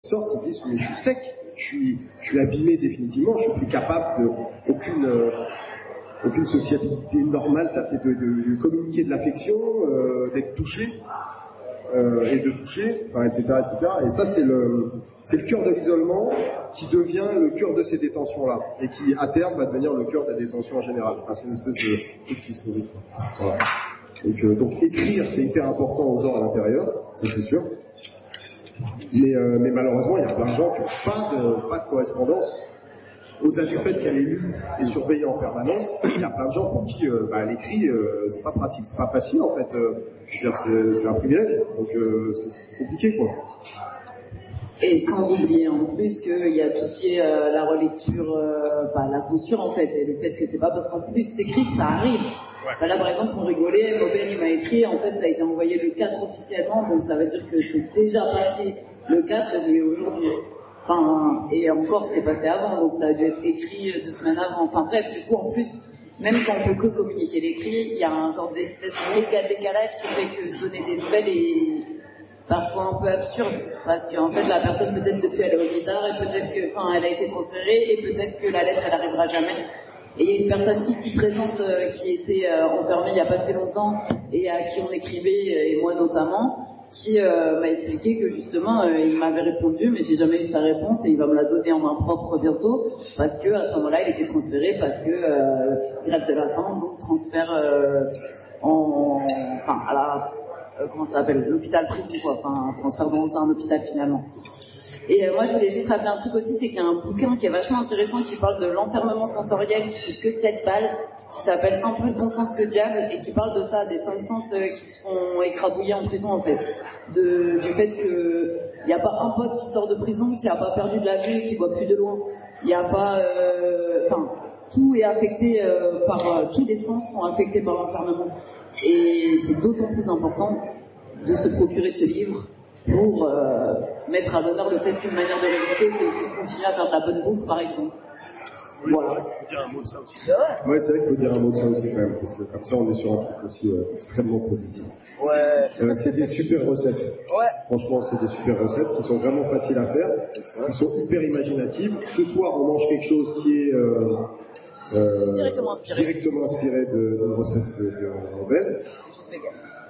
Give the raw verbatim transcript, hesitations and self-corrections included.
sortent, ils disent mais je suis sec, je suis, je suis abîmé définitivement, je suis plus capable de aucune, euh, aucune sociabilité normale, de, de, de, de communiquer de l'affection, euh, d'être touché. Euh, et de toucher, enfin, et cetera, et cetera. Et ça, c'est le, c'est le cœur de l'isolement qui devient le cœur de ces détentions-là, et qui, à terme, va devenir le cœur des détentions en général. Enfin, c'est une espèce de truc qui se nourrit. Voilà. Donc, euh, donc, écrire, c'est hyper important aux gens à l'intérieur, ça c'est sûr. Mais, euh, mais malheureusement, il y a plein de gens qui n'ont pas de, pas de correspondance. Au-delà du fait qu'elle est lue et surveillée en permanence, il y a plein de gens pour qui euh, bah, l'écrit, euh, c'est pas pratique, c'est pas facile en fait. Euh, je veux dire, c'est, c'est un privilège, donc euh, c'est, c'est compliqué quoi. Et sans oublier en plus qu'il y a tout ce qui est euh, la relecture, euh, bah, la censure en fait, et le fait que c'est pas parce qu'en plus t'écris que ça arrive. Ouais. Bah, là par exemple, on rigolait, Maubert il m'a écrit, en fait ça a été envoyé le quatre officiellement, donc ça veut dire que c'est déjà passé le quatre et je l'ai aujourd'hui. Enfin, et encore, c'est passé avant, donc ça a dû être écrit deux semaines avant. Enfin bref, du coup, en plus, même quand on peut que communiquer l'écrit, il y a un genre d'espèce de méga décalage qui fait que se donner des nouvelles est parfois un peu absurde. Parce qu'en fait, la personne, peut-être depuis elle est au guitare, et peut-être que, enfin, elle a été transférée, et peut-être que la lettre, elle arrivera jamais. Et il y a une personne ici présente euh, qui était euh, enfermée il n'y a pas si longtemps, et à qui on écrivait, et moi notamment, qui euh, m'a expliqué que justement euh, il m'avait répondu mais j'ai jamais eu sa réponse et il va me la donner en main propre bientôt parce que à ce moment-là il était transféré parce que euh, grève de la faim, donc transfert euh, en enfin à la euh, comment ça s'appelle, l'hôpital prison quoi, enfin transfert dans un hôpital finalement. Et euh, moi je voulais juste rappeler un truc aussi, c'est qu'il y a un bouquin qui est vachement intéressant qui parle de l'enfermement sensoriel qui fait que sept balles, qui s'appelle Un peu de bon sens que diable et qui parle de ça, des cinq sens euh, qui se font écrabouiller en prison en fait, de, du fait que il n'y a pas un pote qui sort de prison qui n'a pas perdu de la vue et qui voit plus de loin, il n'y a pas enfin euh, tout est affecté euh, par euh, tous les sens sont affectés par l'enfermement et c'est d'autant plus important de se procurer ce livre pour euh, mettre à l'honneur le fait qu'une manière de résister c'est aussi de continuer à faire de la bonne bouffe par exemple. Oui, voilà. Il faut dire un mot de ça aussi. Ouais, c'est vrai qu'il faut dire un mot de ça aussi quand même, parce que comme ça on est sur un truc aussi euh, extrêmement positif. Ouais. Euh, c'est des super recettes. Ouais. Franchement, c'est des super recettes qui sont vraiment faciles à faire, qui sont hyper imaginatives. Ce soir, on mange quelque chose qui est euh, euh, directement inspiré, directement inspiré de, d'une recette de, de Nobel.